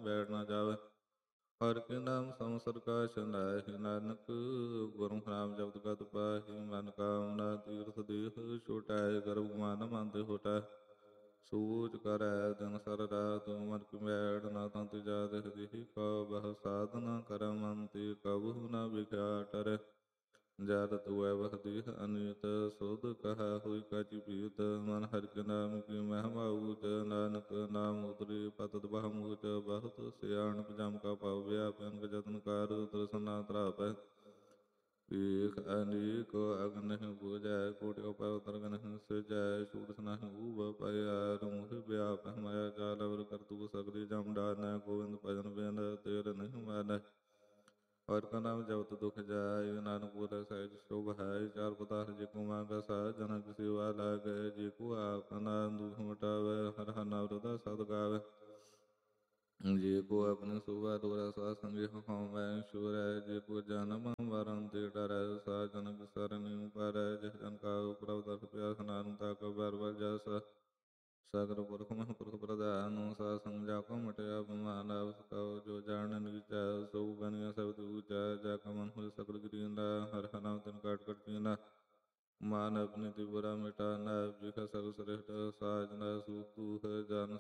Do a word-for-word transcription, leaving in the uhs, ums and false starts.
ਬੈਠ ਨਾ ਜਾਵੇ। ਹਰਿ ਕੇ ਨਾਮ ਸੰਵਤਸਰ ਕਾ ਛੰਦਾਹਿ, ਨਾਨਕ ਗੁਰਮੁਖ ਨਾਮ ਜਪਤ ਕਤ ਪਾਹਿ। ਮਨ ਕਾਮਨਾ ਤੀਰਥ ਦੇਹ ਛੋਟੈ, ਗਰਭ ਗੁਮਾਨ ਮਨ ਤੇ ਹੋਟੈ। ਸੂਚ ਕਰੈ ਦਿਨ ਸਰ ਰਾਤ, ਮਨ ਕੀ ਮੈੜ ਨਾ ਤੰਤ ਜਾਤ। ਹਿਰਦਿ ਕਉ ਬਹੁ ਸਾਧਨਾ ਕਰੈ, ਮਨ ਤੇ ਕਬਹੂ ਨ ਵਿਖਿਆ ਟਰੈ। ਜਦ ਤੁਐ ਬਹੁ ਦੇਹ ਅਨੀਤ, ਸੁਧ ਕਹੈ ਹੋਇ ਕਾਚੀ ਪੀਤ। ਮਨ ਹਰਿ ਕੇ ਨਾਮ ਕੀ ਮਹਿਮਾ ਊਚ, ਨਾਨਕ ਨਾਮ ਉਤਰੇ ਪਤਿਤ ਬਹਮੂਚ। ਬਹੁਤ ਸਿਆਣਪ ਜਮ ਕਾ ਪਾਵਿਆ, ਅਨਕ ਜਤਨ ਕਰ ਤ੍ਰਿਸਨਾ ਨਾ ਧਰਾਵੈ। ਏਕ ਅਨੇਕ ਅਗਨਿ ਬੁਝੈ, ਕੋਟਿ ਉਪਾਇ ਉਤਰ ਗਨਿ ਸਿਰਜੈ। ਛੂਟਿ ਨਾਹਿ ਊਬ ਪਾਇਆ, ਮੋਹਿ ਵਿਆਪਿ ਮਾਇਆ ਜਾਲ। ਅਵਰ ਕਰਤੂਤ ਸਗਲੀ ਜਮ ਡਾਰਨੈ, ਗੋਬਿੰਦ ਭਜਨ ਬਿਨ ਤੇਰ ਨਹਿ ਮਾਨੈ। ਹਰਿ ਕਾ ਨਾਮ ਜਪਤ ਦੁਖ ਜਾਇ, ਨਾਨਕ ਬੋਲੇ ਸਹਿਜ ਸ਼ੋਭ ਹੈ। ਚਾਰ ਪਦਾਰਥ ਜੇ ਕੋ ਮੰਗੈ, ਸਾਧ ਜਨਾ ਕੀ ਸੇਵਾ ਲਾਗੈ। ਜੇ ਕੋ ਆਪਨਾ ਦੁਖ ਮਿਟਾਵੈ, ਹਰਿ ਹਰਿ ਨਾਮ ਹृदय ਸਦ ਗਾਵੈ। ਜੇ ਕੋ ਆਪਣੀ ਸੋਭਾ ਦੋਰੈ, ਸਾਧ ਸੰਗਿ ਹਉਮੈ ਛੁਰੈ। ਜੇ ਕੋ ਜਨਮ ਮਰਨ ਤੇ ਡਰੈ, ਸਾਧ ਜਨ ਕੀ ਸਰਣਿ ਉਪਰੈ। ਜਿਸ ਜਨ ਕਾ ਪ੍ਰਭੁ ਦਰਸ ਪਿਆਸ, ਨਾਨਕ ਤਾ ਕਾ ਬਾਰ ਬਾਰ ਜਸ। ਸਗਲ ਪੁਰਖ ਮਹਿ ਪੁਰਖ ਪ੍ਰਧਾਨ, ਸਾਧ ਸੰਗ ਜਾ ਕੋ ਮਿਟਿਆ ਅਭਿਮਾਨ। ਆਪੁ ਕਉ ਜੋ ਜਾਣੈ ਨੀਚਾ, ਸੋ ਗਣਿਆ ਸਬਦ ਊਚਾ। ਜਾ ਕਾ ਮਨ ਹੋਇ ਸਕਲ ਕੀਨਾ, ਹਰਿ ਹਰਿ ਨਾਮ ਤਿਨ ਕਾਟ ਕਾਟ ਕੀਨਾ। ਮਾਨ ਆਪਣੀ ਤੇ ਬੁਰਾ ਮਿਟਾਨਾ, ਬਿਖ ਸਗਲ ਸ੍ਰਿਸ਼ਟ ਸਾਜਨਾ। ਸੂਖ ਦੂਖ ਜਨ